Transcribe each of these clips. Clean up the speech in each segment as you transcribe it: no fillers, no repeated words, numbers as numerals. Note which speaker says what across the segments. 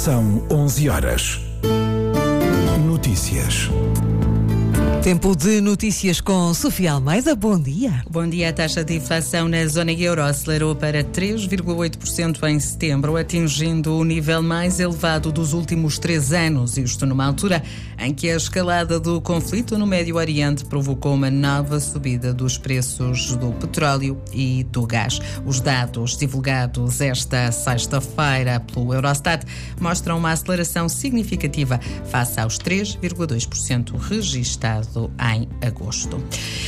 Speaker 1: São 11 horas. Notícias.
Speaker 2: Tempo de notícias com Sofia Almeida. Bom dia.
Speaker 3: Bom dia. A taxa de inflação na zona euro acelerou para 3,8% em setembro, atingindo o nível mais elevado dos últimos 3 anos. Isto numa altura em que a escalada do conflito no Médio Oriente provocou uma nova subida dos preços do petróleo e do gás. Os dados divulgados esta sexta-feira pelo Eurostat mostram uma aceleração significativa face aos 3,2% registado em agosto.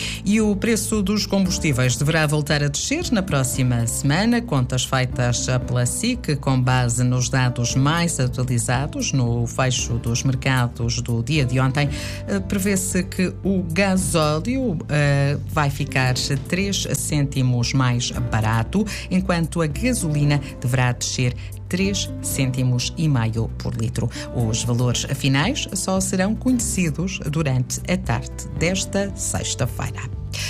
Speaker 3: E o preço dos combustíveis deverá voltar a descer na próxima semana. Contas feitas pela SIC com base nos dados mais atualizados no fecho dos mercados do dia de ontem, prevê-se que o gasóleo vai ficar 3 cêntimos mais barato, enquanto a gasolina deverá descer 3,5 cêntimos por litro. Os valores finais só serão conhecidos durante a tarde desta sexta-feira.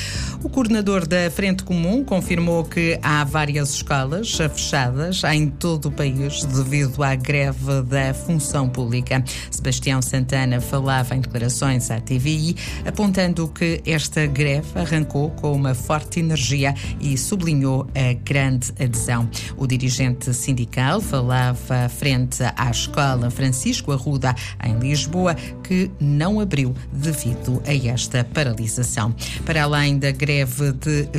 Speaker 3: O coordenador da Frente Comum confirmou que há várias escolas fechadas em todo o país devido à greve da função pública. Sebastião Santana falava em declarações à TVI, apontando que esta greve arrancou com uma forte energia e sublinhou a grande adesão. O dirigente sindical falava frente à Escola Francisco Arruda, em Lisboa, que não abriu devido a esta paralisação. Para além da greve de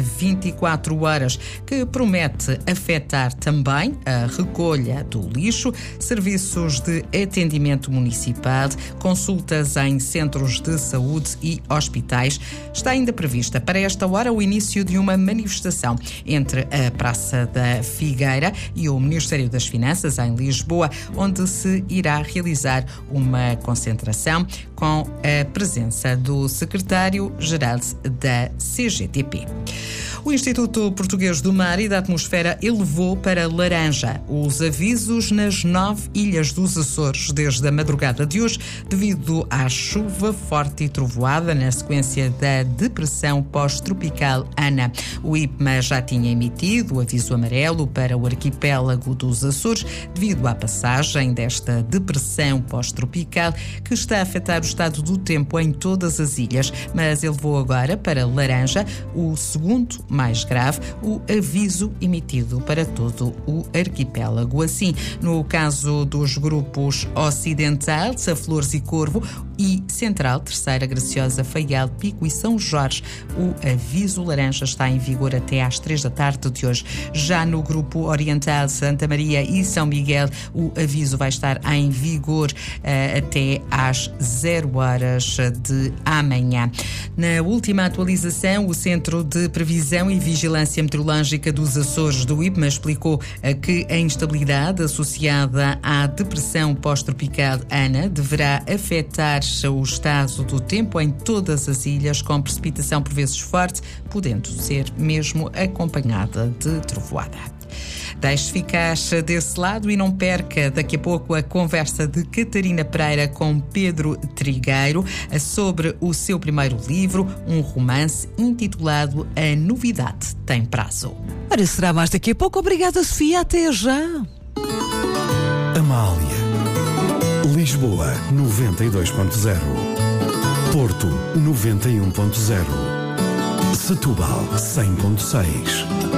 Speaker 3: 24 horas, que promete afetar também a recolha do lixo, serviços de atendimento municipal, consultas em centros de saúde e hospitais, está ainda prevista para esta hora o início de uma manifestação entre a Praça da Figueira e o Ministério das Finanças, em Lisboa, onde se irá realizar uma concentração com a presença do secretário-geral da CGTP. O Instituto Português do Mar e da Atmosfera elevou para laranja os avisos nas 9 ilhas dos Açores desde a madrugada de hoje, devido à chuva forte e trovoada na sequência da depressão pós-tropical Ana. O IPMA já tinha emitido o aviso amarelo para o arquipélago dos Açores, devido à passagem desta depressão pós-tropical que está a afetar o estado do tempo em todas as ilhas, mas elevou agora para laranja, o segundo mais grave, o aviso emitido para todo o arquipélago. Assim, no caso dos grupos Ocidental, Açores e Corvo, e Central, Terceira, Graciosa, Faial, Pico e São Jorge, o aviso laranja está em vigor até às 3 da tarde de hoje. Já no grupo Oriental, Santa Maria e São Miguel, o aviso vai estar em vigor até às 0 horas de amanhã. Na última atualização, o Centro de Previsão e Vigilância Meteorológica dos Açores do IPMA explicou que a instabilidade associada à depressão pós-tropical Ana deverá afetar o estado do tempo em todas as ilhas, com precipitação por vezes forte, podendo ser mesmo acompanhada de trovoada. Deixe ficar desse lado e não perca daqui a pouco a conversa de Catarina Pereira com Pedro Trigueiro sobre o seu primeiro livro, um romance intitulado A Novidade Tem Prazo.
Speaker 2: Ora, será mais daqui a pouco. Obrigada, Sofia. Até já.
Speaker 1: Amália. Lisboa 92.0. Porto 91.0. Setúbal 100.6.